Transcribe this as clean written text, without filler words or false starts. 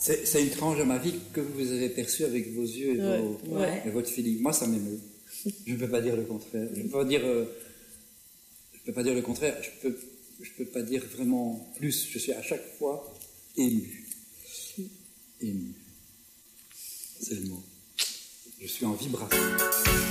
C'est une tranche de ma vie que vous avez perçue avec vos yeux et votre feeling. Moi, ça m'émeut. Je ne peux pas dire le contraire. Je ne peux pas dire le contraire. Je peux pas dire vraiment plus. Je suis à chaque fois ému. Ému. C'est le mot. Je suis en vibration.